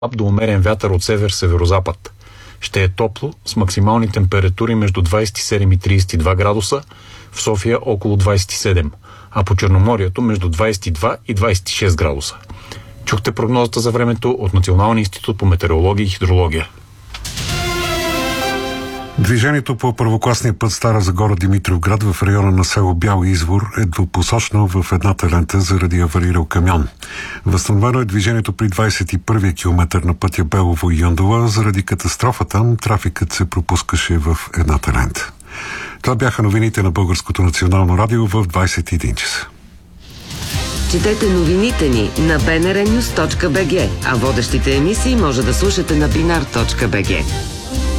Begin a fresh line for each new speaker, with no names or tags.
до умерен вятър от север-северозапад. Ще е топло, с максимални температури между 27 и 32 градуса, в София около 27, а по Черноморието между 22 и 26 градуса. Чухте прогнозата за времето от Националния институт по метеорология и хидрология.
Движението по първокласния път Стара Загора Димитровград в района на село Бял извор е двупосочно в едната лента заради аварирал камион. Възстановено е движението при 21-я километър на пътя Белово и Юндола. Заради катастрофата трафикът се пропускаше в едната лента. Това бяха новините на Българското национално радио в 21 часа.
Четете новините ни на bnrnews.bg, а водещите емисии може да слушате на binar.bg.